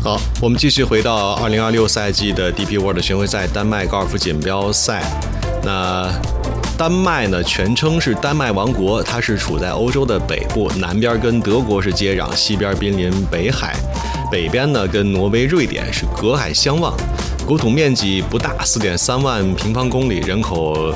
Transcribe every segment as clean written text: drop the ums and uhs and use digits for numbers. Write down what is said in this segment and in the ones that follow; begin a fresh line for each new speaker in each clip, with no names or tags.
好，我们继续回到2026赛季的 DP World 巡回赛丹麦高尔夫锦标赛。那丹麦呢，全称是丹麦王国，它是处在欧洲的北部，南边跟德国是接壤，西边濒临北海，北边呢跟挪威、瑞典是隔海相望。国土面积不大，4.3万平方公里，人口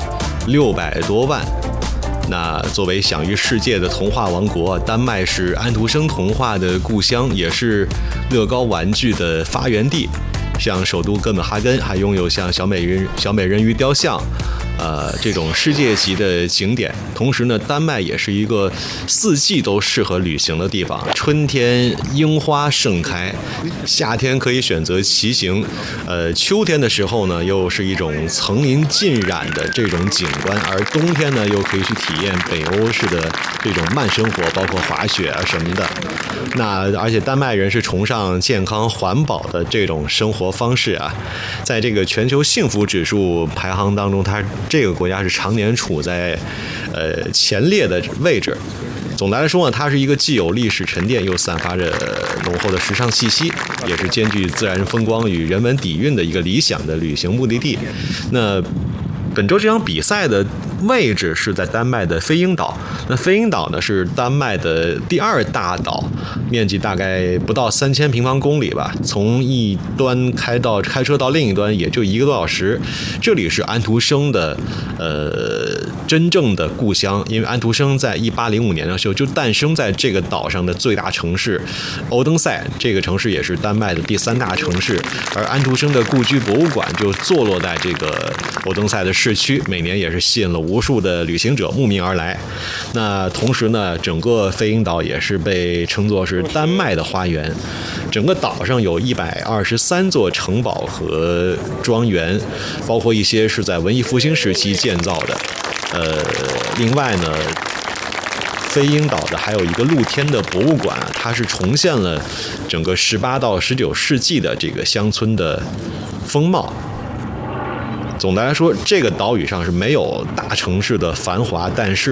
600多万。那作为享誉世界的童话王国，丹麦是安徒生童话的故乡，也是乐高玩具的发源地。像首都哥本哈根还拥有像小美人鱼雕像，这种世界级的景点。同时呢，丹麦也是一个四季都适合旅行的地方。春天樱花盛开，夏天可以选择骑行，秋天的时候呢，又是一种层林尽染的这种景观，而冬天呢，又可以去体验北欧式的这种慢生活，包括滑雪啊什么的。那而且丹麦人是崇尚健康环保的这种生活方式啊，在这个全球幸福指数排行当中，它这个国家是常年处在前列的位置。总的来说呢，它是一个既有历史沉淀，又散发着浓厚的时尚气息，也是兼具自然风光与人文底蕴的一个理想的旅行目的地。那本周这场比赛的位置是在丹麦的飞鹰岛。那飞鹰岛呢是丹麦的第2大岛，面积大概不到3000平方公里吧。从一端开车到另一端也就1个多小时。这里是安徒生的真正的故乡，因为安徒生在1805年的时候就诞生在这个岛上的最大城市欧登塞，这个城市也是丹麦的第3大城市。而安徒生的故居博物馆就坐落在这个欧登塞的市区，每年也是吸引了无数的旅行者慕名而来。那同时呢，整个飞鹰岛也是被称作是丹麦的花园。整个岛上有123座城堡和庄园，包括一些是在文艺复兴时期建造的。另外呢，飞鹰岛的还有一个露天的博物馆，它是重现了整个18到19世纪的这个乡村的风貌。总的来说，这个岛屿上是没有大城市的繁华，但是